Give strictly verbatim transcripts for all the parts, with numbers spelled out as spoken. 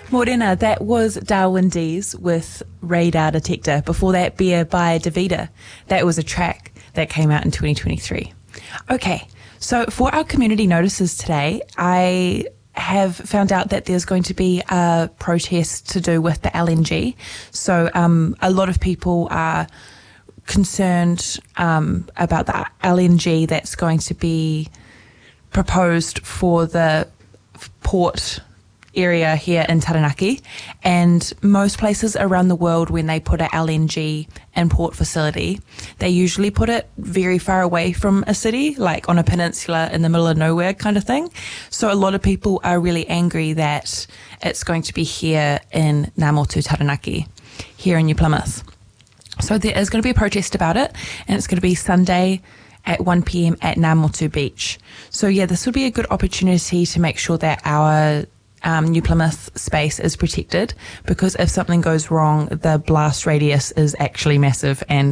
Morena, that was Darwin Dees with Radar Detector. Before that, Beer by Davida. That was a track that came out in twenty twenty-three. Okay, so for our community notices today, I have found out that there's going to be a protest to do with the L N G. So um, a lot of people are concerned um, about the L N G that's going to be proposed for the port area here in Taranaki, and most places around the world, when they put a L N G import facility, they usually put it very far away from a city, like on a peninsula in the middle of nowhere kind of thing. So a lot of people are really angry that it's going to be here in Ngā Motu Taranaki, here in New Plymouth. So there is going to be a protest about it, and it's going to be Sunday at one p.m. at Ngā Motu Beach. So yeah, this would be a good opportunity to make sure that our Um, New Plymouth space is protected, because if something goes wrong, the blast radius is actually massive, and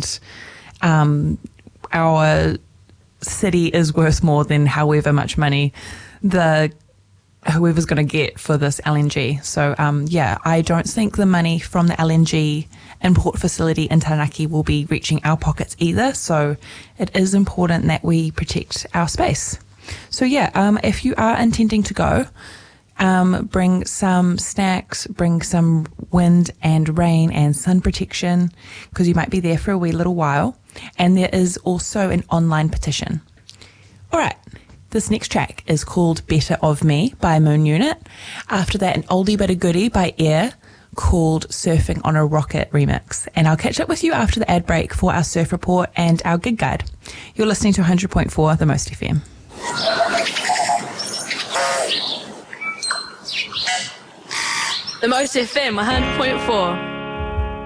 um, our city is worth more than however much money the whoever's going to get for this L N G. So um, yeah, I don't think the money from the L N G import facility in Taranaki will be reaching our pockets either. So it is important that we protect our space. So yeah, um, if you are intending to go, Um, bring some snacks, bring some wind and rain and sun protection, because you might be there for a wee little while. And there is also an online petition. All right, this next track is called Better of Me by Moon Unit. After that, an oldie but a goodie by Air called Surfing on a Rocket remix. And I'll catch up with you after the ad break for our surf report and our gig guide. You're listening to one hundred point four The Most F M. The Most F M one hundred point four.